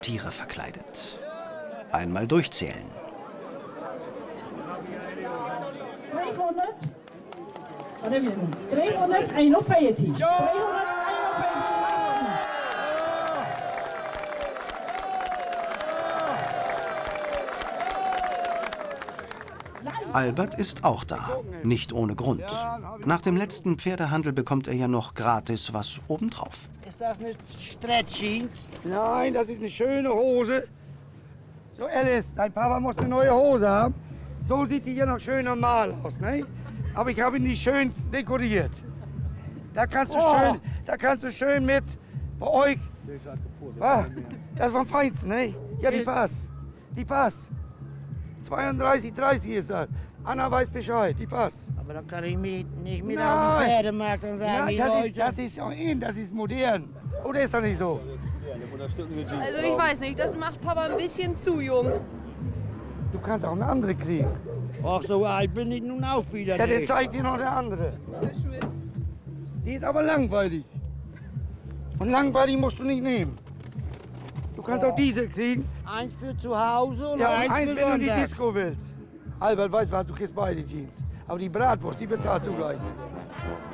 Tiere verkleidet. Einmal durchzählen. 341. Albert ist auch da, nicht ohne Grund. Nach dem letzten Pferdehandel bekommt er ja noch gratis was obendrauf. Ist das nicht Stretching? Nein, das ist eine schöne Hose. So, Alice, dein Papa muss eine neue Hose haben. So sieht die hier noch schön normal aus, ne? Aber ich habe ihn nicht schön dekoriert. Da kannst du schön mit bei euch. Ah, das ist vom Feinsten, ne? Ja, die passt. Die passt. 32, 30 ist das. Anna weiß Bescheid, die passt. Aber dann kann ich mich nicht mit auf den Pferdemarkt und sagen, Nein, das ist auch das ist modern. Oder ist das nicht so? Also ich weiß nicht, das macht Papa ein bisschen zu jung. Du kannst auch eine andere kriegen. Ach, so alt bin ich nun auch wieder Ja, den nicht. zeigt dir noch der andere. Die ist aber langweilig. Und langweilig musst du nicht nehmen. Du kannst auch diese kriegen. Eins für zu Hause und Ja, eins eins, für wenn du in die Sonntag. Disco willst. Albert, weißt du was, du kriegst beide Jeans. Aber die Bratwurst, die bezahlst du gleich.